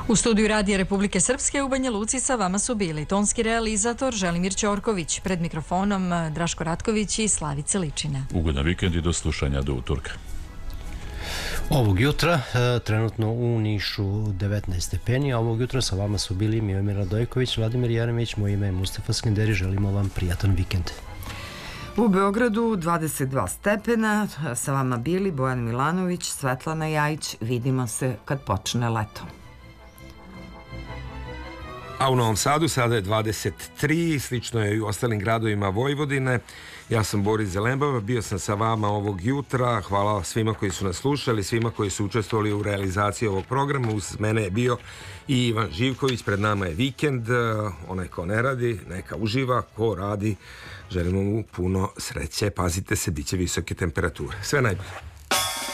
U studiju Radija Republike Srpske u Banja Luci sa vama su bili tonski realizator Želimir Ćorković, pred mikrofonom Draško Ratković i Slavica Ličina. Ugodan vikend i do slušanja do utorka. Ovog jutra, trenutno u Nišu 19 stepeni, a ovog jutra sa vama su bili Miomir Radojković, Vladimir Jeremić, moje ime je Mustafa Skenderi, želimo vam prijatan vikend. U Beogradu 22 stepena, sa vama bili Bojan Milanović, Svetlana Jajić, vidimo se kad počne leto. A u Novom Sadu sada je 23, slično je i u ostalim gradovima Vojvodine. Ja sam Boris Zelembava, bio sam sa vama ovog jutra. Hvala svima koji su nas slušali, svima koji su učestvovali u realizaciji ovog programa. Uz mene je bio i Ivan Živković, pred nama je vikend. Onaj ko ne radi, neka uživa, ko radi, želimo mu puno sreće. Pazite se, bit će visoke temperature. Sve najbolje.